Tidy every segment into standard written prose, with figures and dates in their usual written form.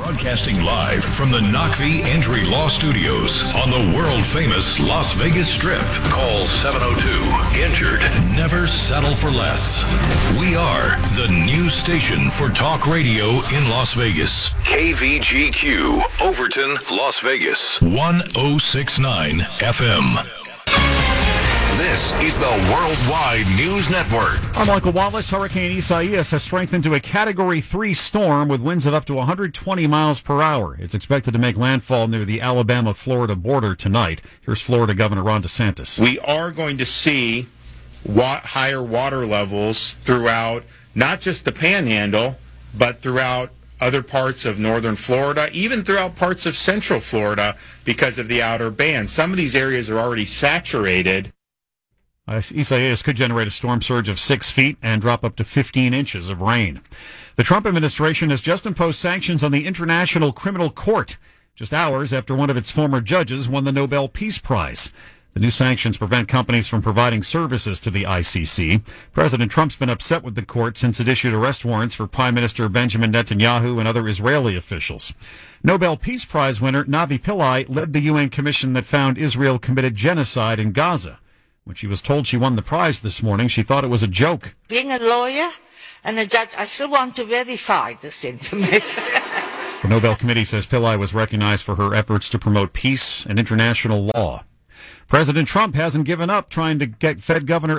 Broadcasting live from the Knockvie Injury Law Studios on the world-famous Las Vegas Strip. Call 702-INJURED. Never settle for less. We are the new station for talk radio in Las Vegas. KVGQ, Overton, Las Vegas. 1069 FM. This is the Worldwide News Network. I'm Michael Wallace. Hurricane Isaias has strengthened to a Category 3 storm with winds of up to 120 miles per hour. It's expected to make landfall near the Alabama-Florida border tonight. Here's Florida Governor Ron DeSantis. We are going to see higher water levels throughout not just the Panhandle, but throughout other parts of northern Florida, even throughout parts of central Florida because of the outer band. Some of these areas are already saturated. Isaias could generate a storm surge of 6 feet and drop up to 15 inches of rain. The Trump administration has just imposed sanctions on the International Criminal Court, just hours after one of its former judges won the Nobel Peace Prize. The new sanctions prevent companies from providing services to the ICC. President Trump's been upset with the court since it issued arrest warrants for Prime Minister Benjamin Netanyahu and other Israeli officials. Nobel Peace Prize winner Navi Pillay led the UN commission that found Israel committed genocide in Gaza. When she was told she won the prize this morning, she thought it was a joke. Being a lawyer and a judge, I still want to verify this information. The Nobel Committee says Pillay was recognized for her efforts to promote peace and international law. President Trump hasn't given up trying to get Fed Governor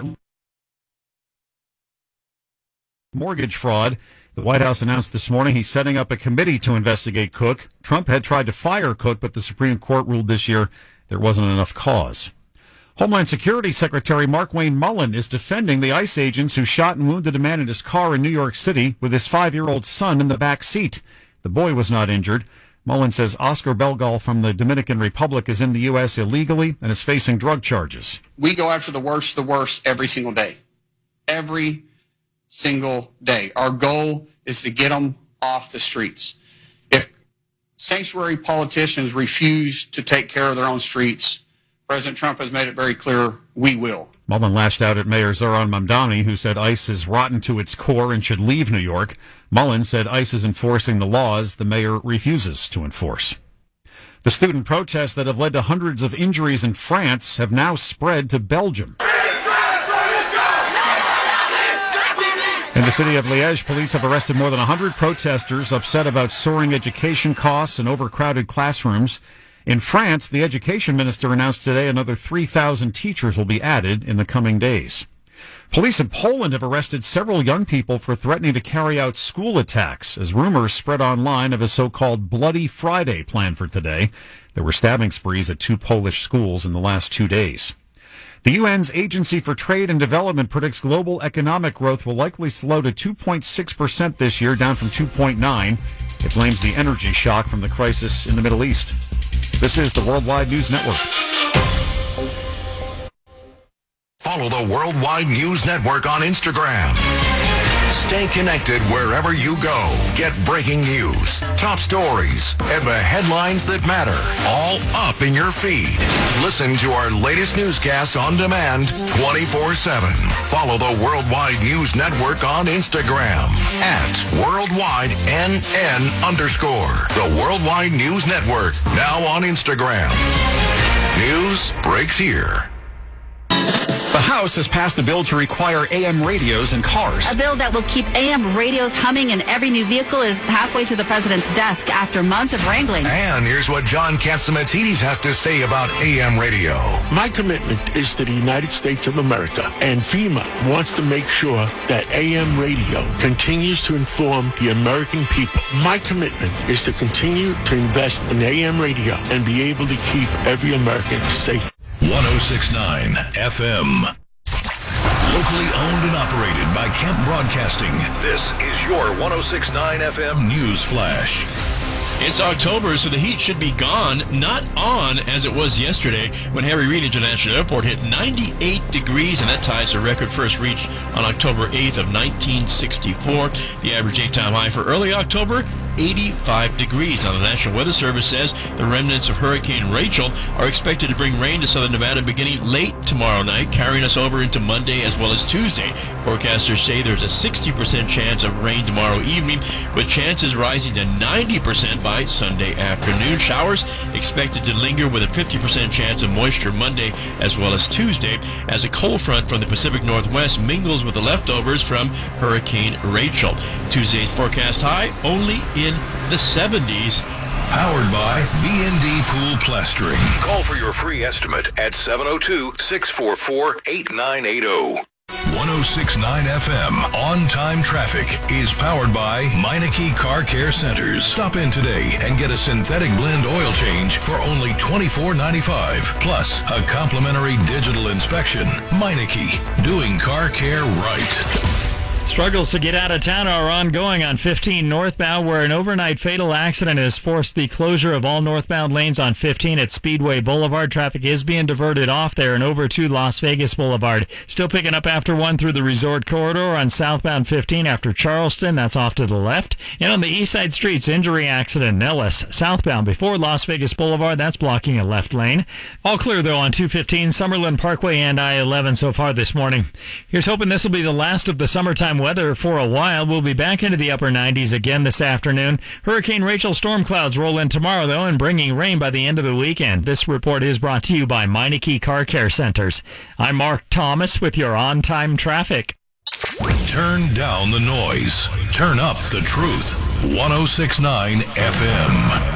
mortgage fraud. The White House announced this morning he's setting up a committee to investigate Cook. Trump had tried to fire Cook, but the Supreme Court ruled this year there wasn't enough cause. Homeland Security Secretary Markwayne Mullin is defending the ICE agents who shot and wounded a man in his car in New York City with his 5-year-old son in the back seat. The boy was not injured. Mullin says Oscar Belgal from the Dominican Republic is in the U.S. illegally and is facing drug charges. We go after the worst every single day. Every single day. Our goal is to get them off the streets. If sanctuary politicians refuse to take care of their own streets, President Trump has made it very clear we will. Mullin lashed out at Mayor Zohran Mamdani, who said ICE is rotten to its core and should leave New York. Mullin said ICE is enforcing the laws the mayor refuses to enforce. The student protests that have led to hundreds of injuries in France have now spread to Belgium. In the city of Liège, police have arrested more than 100 protesters upset about soaring education costs and overcrowded classrooms. In France, the education minister announced today another 3,000 teachers will be added in the coming days. Police in Poland have arrested several young people for threatening to carry out school attacks as rumors spread online of a so-called Bloody Friday planned for today. There were stabbing sprees at 2 Polish schools in the last 2 days. The UN's Agency for Trade and Development predicts global economic growth will likely slow to 2.6% this year, down from 2.9%. It blames the energy shock from the crisis in the Middle East. This is the Worldwide News Network. Follow the Worldwide News Network on Instagram. Stay connected wherever you go. Get breaking news, top stories, and the headlines that matter, all up in your feed. Listen to our latest newscasts on demand 24/7. Follow the Worldwide News Network on Instagram at @WorldwideNN_. The Worldwide News Network, now on Instagram. News breaks here. The House has passed a bill to require AM radios in cars. A bill that will keep AM radios humming in every new vehicle is halfway to the president's desk after months of wrangling. And here's what John Catsimatidis has to say about AM radio. My commitment is to the United States of America, and FEMA wants to make sure that AM radio continues to inform the American people. My commitment is to continue to invest in AM radio and be able to keep every American safe. 1069 FM. Locally owned and operated by Kemp Broadcasting. This is your 1069 FM News Flash. It's October, so the heat should be gone, not on as it was yesterday when Harry Reid International Airport hit 98 degrees, and that ties a record first reached on October 8th of 1964. The average daytime high for early October, 85 degrees. Now, the National Weather Service says the remnants of Hurricane Rachel are expected to bring rain to southern Nevada beginning late tomorrow night, carrying us over into Monday as well as Tuesday. Forecasters say there's a 60% chance of rain tomorrow evening, with chances rising to 90% by Sunday afternoon. Showers expected to linger with a 50% chance of moisture Monday as well as Tuesday, as a cold front from the Pacific Northwest mingles with the leftovers from Hurricane Rachel. Tuesday's forecast high only in the 70s. Powered by B&D Pool Plastering. Call for your free estimate at 702-644-8980. 106.9 FM On-Time Traffic is powered by Meineke Car Care Centers. Stop in today and get a synthetic blend oil change for only $24.95. Plus, a complimentary digital inspection. Meineke, doing car care right. Struggles to get out of town are ongoing on 15 northbound, where an overnight fatal accident has forced the closure of all northbound lanes on 15 at Speedway Boulevard. Traffic is being diverted off there and over to Las Vegas Boulevard. Still picking up after 1 through the Resort Corridor on southbound 15 after Charleston. That's off to the left. And on the east side streets, injury accident, Nellis, southbound before Las Vegas Boulevard. That's blocking a left lane. All clear, though, on 215, Summerlin Parkway and I-11 so far this morning. Here's hoping this will be the last of the summertime weather for a while. We'll be back into the upper 90s again this afternoon. Hurricane Rachel storm clouds roll in tomorrow, though, and bringing rain by the end of the weekend. This report is brought to you by Meineke Car Care Centers. I'm Mark Thomas with your on-time traffic. Turn down the noise. Turn up the truth. 106.9 FM.